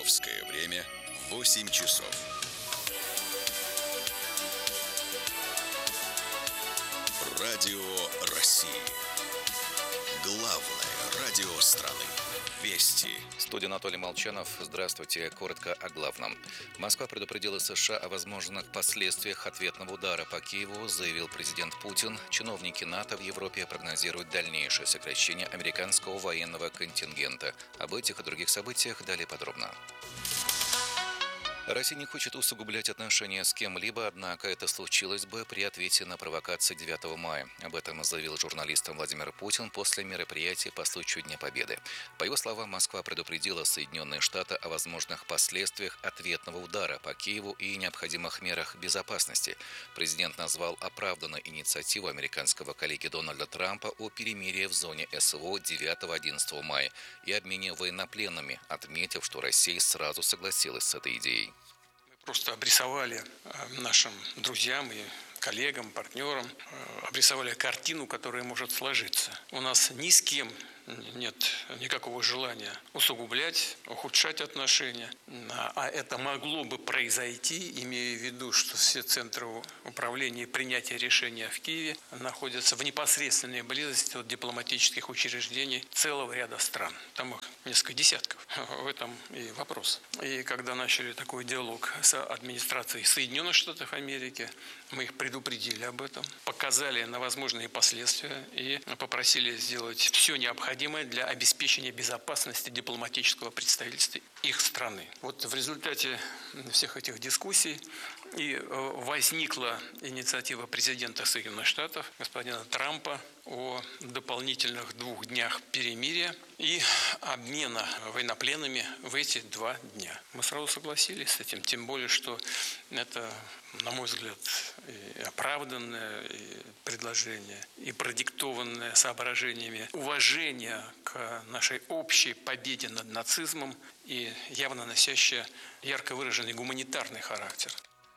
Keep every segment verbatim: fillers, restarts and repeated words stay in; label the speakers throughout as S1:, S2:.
S1: Московское время восемь часов. Радио России. Главное радио страны. Вести.
S2: Студия Анатолий Молчанов. Здравствуйте. Коротко о главном. Москва предупредила США о возможных последствиях ответного удара по Киеву, заявил президент Путин. Чиновники НАТО в Европе прогнозируют дальнейшее сокращение американского военного контингента. Об этих и других событиях далее подробно. Россия не хочет усугублять отношения с кем-либо, однако это случилось бы при ответе на провокации девятого мая. Об этом заявил журналистам Владимир Путин после мероприятия по случаю Дня Победы. По его словам, Москва предупредила Соединенные Штаты о возможных последствиях ответного удара по Киеву и необходимых мерах безопасности. Президент назвал оправданной инициативу американского коллеги Дональда Трампа о перемирии в зоне СВО девятого-одиннадцатого мая и обмене военнопленными, отметив, что Россия сразу согласилась с этой идеей.
S3: Просто обрисовали нашим друзьям и коллегам, партнерам, обрисовали картину, которая может сложиться. У нас ни с кем нет никакого желания усугублять, ухудшать отношения. А это могло бы произойти, имея в виду, что все центры управления и принятия решения в Киеве находятся в непосредственной близости от дипломатических учреждений целого ряда стран. Там их несколько десятков. В этом и вопрос. И когда начали такой диалог с администрацией Соединенных Штатов Америки, мы их предупредили об этом, показали на возможные последствия и попросили сделать все необходимое для обеспечения безопасности дипломатического представительства их страны. Вот в результате всех этих дискуссий и возникла инициатива президента Соединенных Штатов, господина Трампа, о дополнительных двух днях перемирия и обмена военнопленными в эти два дня. Мы сразу согласились с этим, тем более, что это, на мой взгляд, и оправданное и предложение, и продиктованное соображениями уважения к нашей общей победе над нацизмом и явно носящее ярко выраженный гуманитарный характер.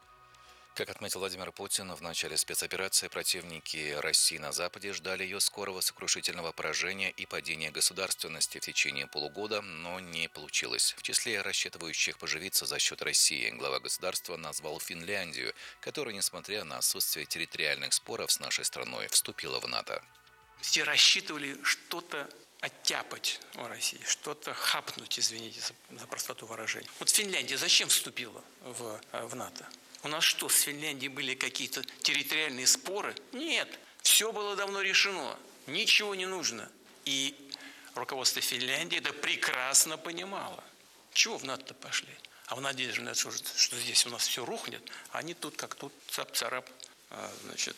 S2: Как отметил Владимир Путин, в начале спецоперации противники России на Западе ждали ее скорого сокрушительного поражения и падения государственности в течение полугода, но не получилось. В числе рассчитывающих поживиться за счет России глава государства назвал Финляндию, которая, несмотря на отсутствие территориальных споров с нашей страной, вступила в НАТО.
S3: Все рассчитывали что-то оттяпать у России, что-то хапнуть, извините за, за простоту выражения. Вот Финляндия зачем вступила в, в НАТО? У нас что, с Финляндией были какие-то территориальные споры? Нет, все было давно решено, ничего не нужно. И руководство Финляндии это прекрасно понимало. Чего в НАТО-то пошли? А в надежде, что здесь у нас все рухнет, а они тут как тут, цап-царап. Значит,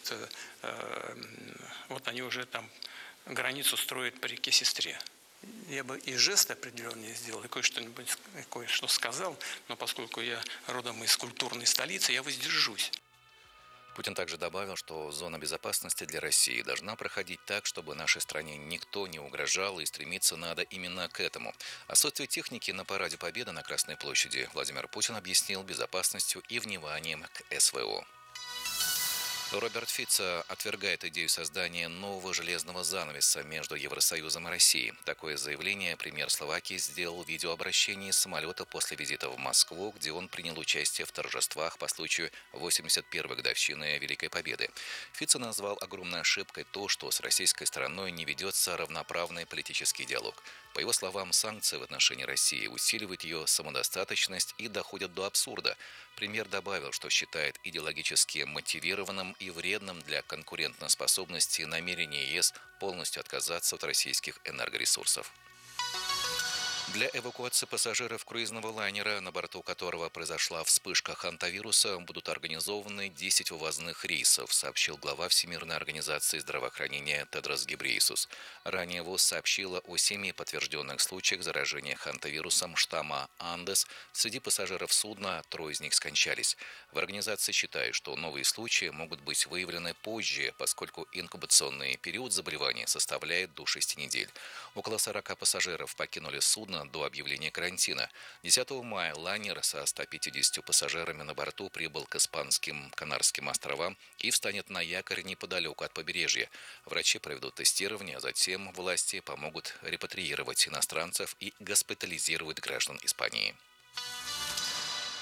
S3: вот они уже там границу строят по реке Сестре. Я бы и жест определенный сделал, и кое-что-нибудь, кое-что сказал, но поскольку я родом из культурной столицы, я воздержусь.
S2: Путин также добавил, что зона безопасности для России должна проходить так, чтобы нашей стране никто не угрожал, и стремиться надо именно к этому. Отсутствие техники на параде Победы на Красной площади Владимир Путин объяснил безопасностью и вниманием к СВО. Роберт Фицо отвергает идею создания нового железного занавеса между Евросоюзом и Россией. Такое заявление премьер Словакии сделал в видеообращении с самолета после визита в Москву, где он принял участие в торжествах по случаю восемьдесят первой годовщины Великой Победы. Фицо назвал огромной ошибкой то, что с российской стороной не ведется равноправный политический диалог. По его словам, санкции в отношении России усиливают ее самодостаточность и доходят до абсурда. Премьер добавил, что считает идеологически мотивированным и вредным для конкурентоспособности намерение ЕС полностью отказаться от российских энергоресурсов. Для эвакуации пассажиров круизного лайнера, на борту которого произошла вспышка хантавируса, будут организованы десять вывозных рейсов, сообщил глава Всемирной организации здравоохранения Тедрос Гебрейесус. Ранее ВОЗ сообщила о семи подтвержденных случаях заражения хантавирусом штамма Андес. Среди пассажиров судна трое из них скончались. В организации считают, что новые случаи могут быть выявлены позже, поскольку инкубационный период заболевания составляет до шести недель. Около сорока пассажиров покинули судно до объявления карантина. десятого мая лайнер со ста пятьюдесятью пассажирами на борту прибыл к испанским Канарским островам и встанет на якорь неподалеку от побережья. Врачи проведут тестирование, а затем власти помогут репатриировать иностранцев и госпитализировать граждан Испании.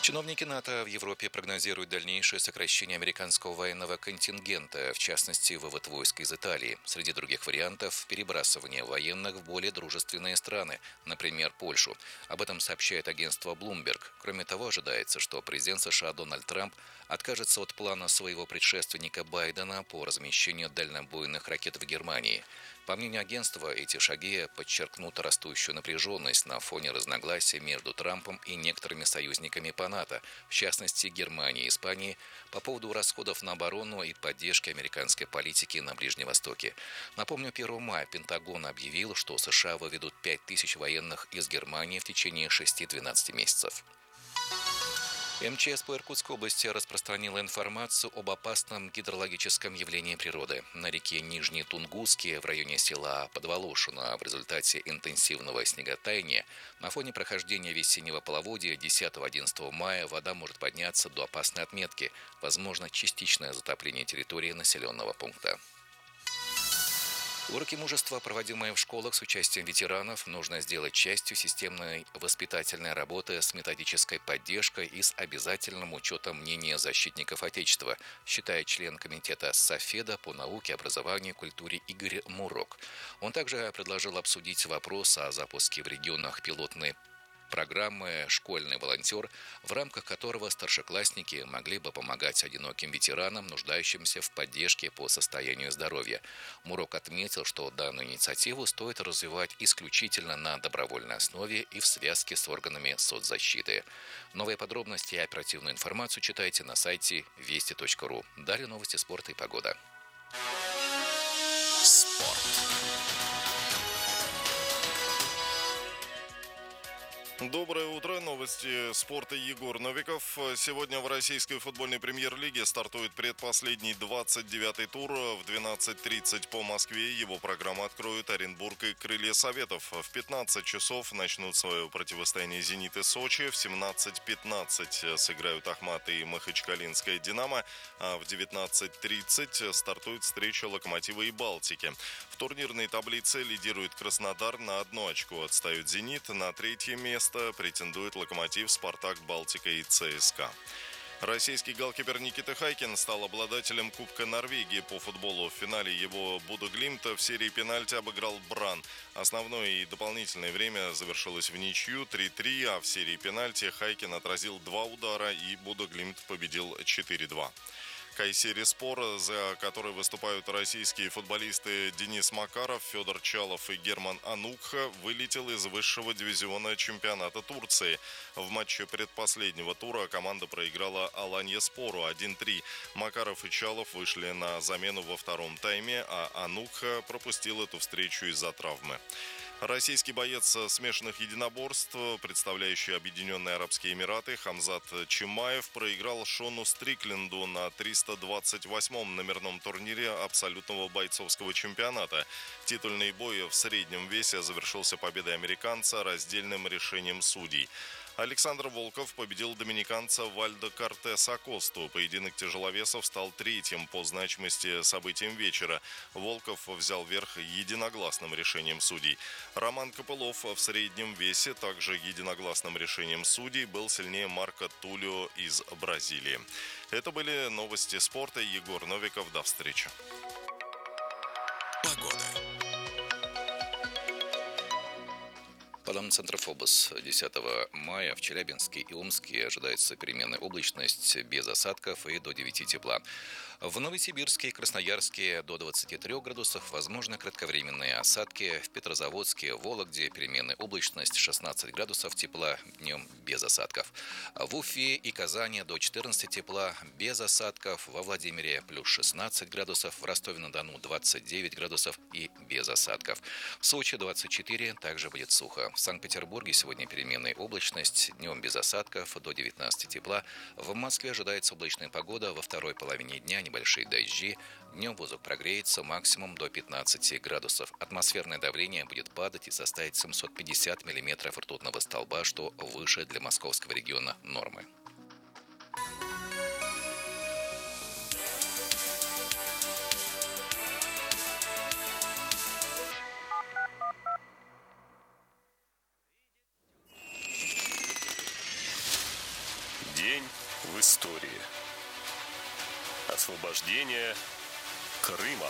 S2: Чиновники НАТО в Европе прогнозируют дальнейшее сокращение американского военного контингента, в частности, вывод войск из Италии. Среди других вариантов – перебрасывание военных в более дружественные страны, например, Польшу. Об этом сообщает агентство Bloomberg. Кроме того, ожидается, что президент США Дональд Трамп откажется от плана своего предшественника Байдена по размещению дальнобойных ракет в Германии. По мнению агентства, эти шаги подчеркнут растущую напряженность на фоне разногласий между Трампом и некоторыми союзниками по НАТО, в частности Германии и Испании, по поводу расходов на оборону и поддержки американской политики на Ближнем Востоке. Напомню, первого мая Пентагон объявил, что США выведут пять тысяч военных из Германии в течение шести-двенадцати месяцев. МЧС по Иркутской области распространила информацию об опасном гидрологическом явлении природы. На реке Нижний Тунгусский в районе села Подволошино в результате интенсивного снеготаяния на фоне прохождения весеннего половодья десятого-одиннадцатого мая вода может подняться до опасной отметки. Возможно частичное затопление территории населенного пункта. Уроки мужества, проводимые в школах с участием ветеранов, нужно сделать частью системной воспитательной работы с методической поддержкой и с обязательным учетом мнения защитников Отечества, считает член комитета Софеда по науке, образованию и культуре Игорь Мурок. Он также предложил обсудить вопрос о запуске в регионах пилотной программы «Школьный волонтер», в рамках которого старшеклассники могли бы помогать одиноким ветеранам, нуждающимся в поддержке по состоянию здоровья. Мурок отметил, что данную инициативу стоит развивать исключительно на добровольной основе и в связке с органами соцзащиты. Новые подробности и оперативную информацию читайте на сайте вести точка ру. Далее новости спорта и погода.
S1: Спорт.
S4: Доброе утро. Новости спорта. Егор Новиков. Сегодня в российской футбольной премьер-лиге стартует предпоследний двадцать девятый тур. В двенадцать тридцать по Москве его программу откроют Оренбург и Крылья Советов. В пятнадцать часов начнут свое противостояние «Зенит» и «Сочи». В семнадцать пятнадцать сыграют «Ахмат» и Махачкалинская «Динамо». А в девятнадцать тридцать стартует встреча «Локомотива» и «Балтики». В турнирной таблице лидирует Краснодар, на одно очко отстают «Зенит». На третье место претендует «Локомотив», «Спартак», «Балтика» и ЦСКА. Российский голкипер Никита Хайкин стал обладателем Кубка Норвегии по футболу. В финале его Бодо Глимт в серии пенальти обыграл Бран. Основное и дополнительное время завершилось в ничью три-три, а в серии пенальти Хайкин отразил два удара и Бодо Глимт победил четыре-два. Кайсери-Спор, за который выступают российские футболисты Денис Макаров, Федор Чалов и Герман Анукха, вылетел из высшего дивизиона чемпионата Турции. В матче предпоследнего тура команда проиграла Аланьяспору один-три. Макаров и Чалов вышли на замену во втором тайме, а Анукха пропустил эту встречу из-за травмы. Российский боец смешанных единоборств, представляющий Объединенные Арабские Эмираты, Хамзат Чимаев проиграл Шону Стрикленду на триста двадцать восьмом номерном турнире абсолютного бойцовского чемпионата. Титульный бой в среднем весе завершился победой американца раздельным решением судей. Александр Волков победил доминиканца Вальдо Кортес Акосту. Поединок тяжеловесов стал третьим по значимости событием вечера. Волков взял верх единогласным решением судей. Роман Копылов в среднем весе также единогласным решением судей был сильнее Марко Тулио из Бразилии. Это были новости спорта. Егор Новиков. До встречи.
S1: Погода.
S2: По данным Центра ФОБОС, десятого мая в Челябинске и Омске ожидается переменная облачность без осадков и до девяти тепла. В Новосибирске и Красноярске до двадцати трёх градусов возможны кратковременные осадки. В Петрозаводске, Вологде переменная облачность шестнадцать градусов тепла, днем без осадков. В Уфе и Казани до четырнадцати тепла, без осадков. Во Владимире плюс шестнадцать градусов, в Ростове-на-Дону двадцать девять градусов и без осадков. В Сочи двадцать четыре, также будет сухо. В Санкт-Петербурге сегодня переменная облачность, днем без осадков, до девятнадцати тепла. В Москве ожидается облачная погода, во второй половине дня небольшие дожди. Днем воздух прогреется максимум до пятнадцати градусов. Атмосферное давление будет падать и составить семьсот пятьдесят миллиметров ртутного столба, что выше для московского региона нормы.
S5: День в истории. Освобождение Крыма.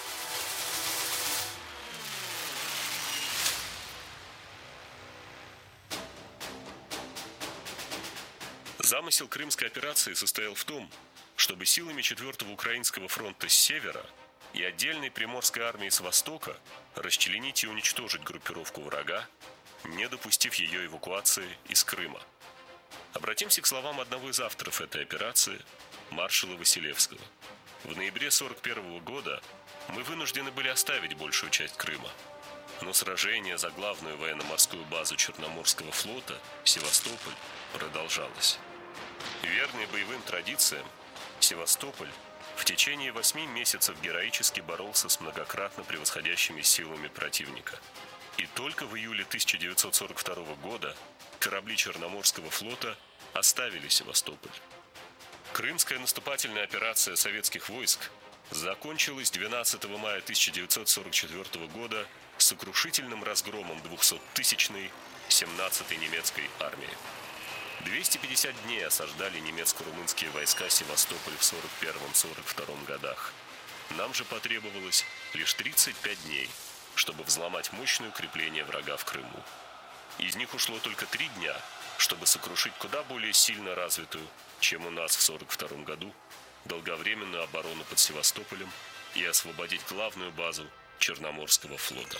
S5: Замысел Крымской операции состоял в том, чтобы силами четвёртого Украинского фронта с севера и отдельной Приморской армии с востока расчленить и уничтожить группировку врага, не допустив ее эвакуации из Крыма. Обратимся к словам одного из авторов этой операции, маршала Василевского. В ноябре сорок первого года мы вынуждены были оставить большую часть Крыма, но сражение за главную военно-морскую базу Черноморского флота, Севастополь, продолжалось. Верный боевым традициям, Севастополь в течение восьми месяцев героически боролся с многократно превосходящими силами противника. И только в июле тысяча девятьсот сорок второго года корабли Черноморского флота оставили Севастополь. Крымская наступательная операция советских войск закончилась двенадцатого мая тысяча девятьсот сорок четвёртого года сокрушительным разгромом двухсоттысячной семнадцатой немецкой армии. двести пятьдесят дней осаждали немецко-румынские войска Севастополь в сорок первом — сорок втором годах. Нам же потребовалось лишь тридцать пять дней, чтобы взломать мощное укрепление врага в Крыму. Из них ушло только три дня, чтобы сокрушить куда более сильно развитую, чем у нас в сорок втором году, долговременную оборону под Севастополем и освободить главную базу Черноморского флота.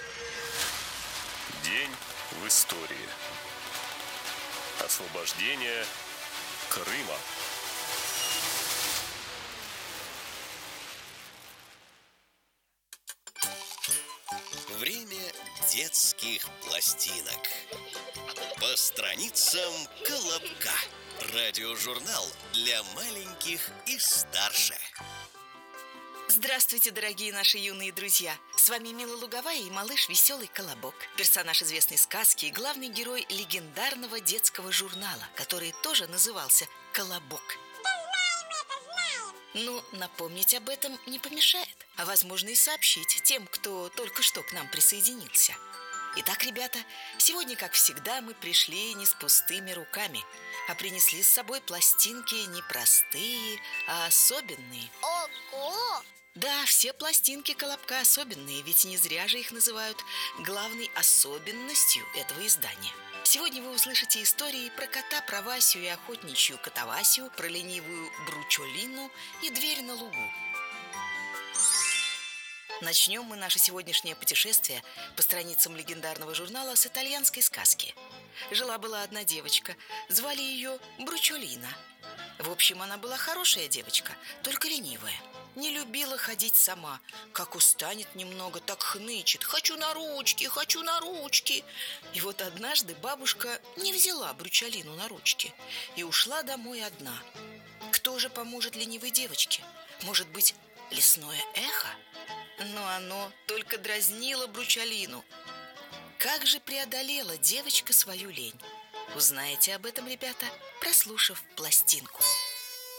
S5: День в истории. Освобождение Крыма.
S1: Время детских пластинок. По страницам Колобка. Радиожурнал для маленьких и старше.
S6: Здравствуйте, дорогие наши юные друзья! С вами Мила Луговая и малыш Веселый Колобок. Персонаж известной сказки и главный герой легендарного детского журнала, который тоже назывался «Колобок». Ну, напомнить об этом не помешает, а возможно и сообщить тем, кто только что к нам присоединился. Итак, ребята, сегодня, как всегда, мы пришли не с пустыми руками, а принесли с собой пластинки не простые, а особенные.
S7: Ого!
S6: Да, все пластинки Колобка особенные, ведь не зря же их называют главной особенностью этого издания. Сегодня вы услышите истории про кота, про Васю и охотничью котовасю, про ленивую Бручолину и дверь на лугу. Начнем мы наше сегодняшнее путешествие по страницам легендарного журнала с итальянской сказки. Жила-была одна девочка, звали ее Бручолина. В общем, она была хорошая девочка, только ленивая. Не любила ходить сама. Как устанет немного, так хнычет: «Хочу на ручки, хочу на ручки!» И вот однажды бабушка не взяла Бручолину на ручки и ушла домой одна. Кто же поможет ленивой девочке? Может быть, лесное эхо? Но оно только дразнило Бручолину. Как же преодолела девочка свою лень? Узнаете об этом, ребята, прослушав пластинку.